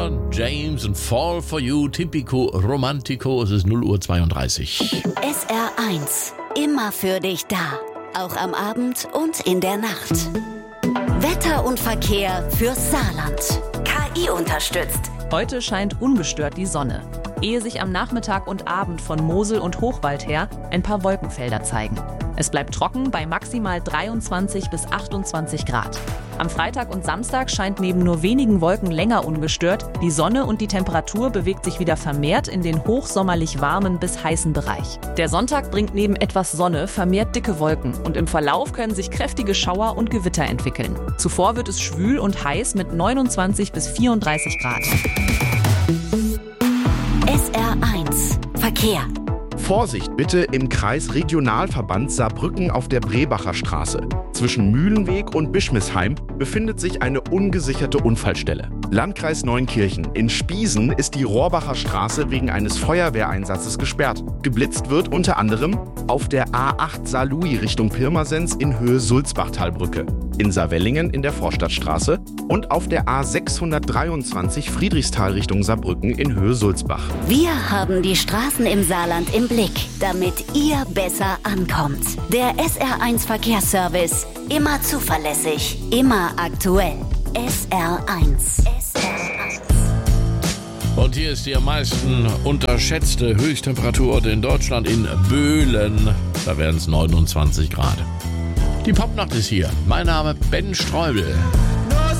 Etta James und Fall for You, Tipico Romantico. Es ist 0:32 Uhr. SR1, immer für dich da. Auch am Abend und in der Nacht. Wetter und Verkehr fürs Saarland. KI unterstützt. Heute scheint ungestört die Sonne, ehe sich am Nachmittag und Abend von Mosel und Hochwald her ein paar Wolkenfelder zeigen. Es bleibt trocken bei maximal 23 bis 28 Grad. Am Freitag und Samstag scheint neben nur wenigen Wolken länger ungestört die Sonne und die Temperatur bewegt sich wieder vermehrt in den hochsommerlich warmen bis heißen Bereich. Der Sonntag bringt neben etwas Sonne vermehrt dicke Wolken und im Verlauf können sich kräftige Schauer und Gewitter entwickeln. Zuvor wird es schwül und heiß mit 29 bis 34 Grad. SR1 Verkehr. Vorsicht bitte im Kreis Regionalverband Saarbrücken auf der Brebacher Straße. Zwischen Mühlenweg und Bischmisheim befindet sich eine ungesicherte Unfallstelle. Landkreis Neunkirchen. In Spiesen ist die Rohrbacher Straße wegen eines Feuerwehreinsatzes gesperrt. Geblitzt wird unter anderem auf der A8 Saarlouis Richtung Pirmasens in Höhe Sulzbachtalbrücke, in Saarwellingen in der Vorstadtstraße und auf der A623 Friedrichsthal Richtung Saarbrücken in Höhe Sulzbach. Wir haben die Straßen im Saarland im Blick, damit ihr besser ankommt. Der SR1 Verkehrsservice. Immer zuverlässig, immer aktuell. SR1. Und hier ist die am meisten unterschätzte Höchsttemperatur in Deutschland in Böhlen. Da werden es 29 Grad. Die Popnacht ist hier. Mein Name Ben Streubel.